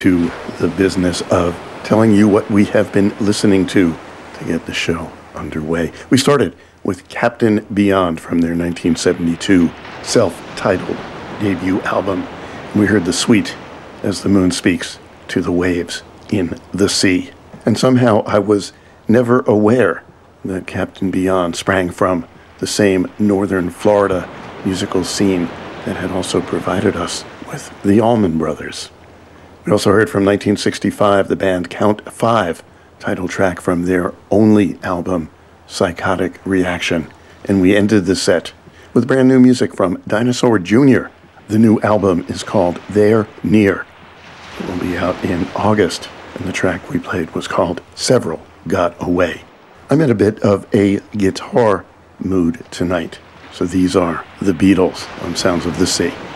to the business of telling you what we have been listening to get the show underway. We started with Captain Beyond from their 1972 self-titled debut album. We heard the sweet As the Moon Speaks to the Waves in the Sea. And somehow I was never aware that Captain Beyond sprang from the same northern Florida musical scene that had also provided us with the Allman Brothers. We also heard from 1965 the band Count 5, title track from their only album, Psychotic Reaction. And we ended the set with brand new music from Dinosaur Jr. The new album is called They're Near. It will be out in August, and the track we played was called Several Got Away. I'm in a bit of a guitar mood tonight, so these are the Beatles on Sounds of the Sea.